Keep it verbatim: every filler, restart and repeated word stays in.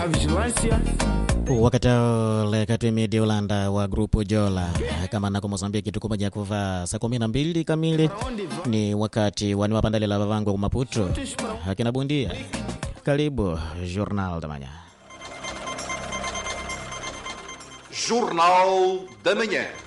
a vigilância. Wakati ule katimidi Ulanda wa grupu Jola kama nako Mozambiki tukumoja kuva saa kumi na mbili kamili ni wakati wani wapandali la vavangu wa Maputo hakina bundia. Karibu Jornal da Manhã. Jornal da Manhã.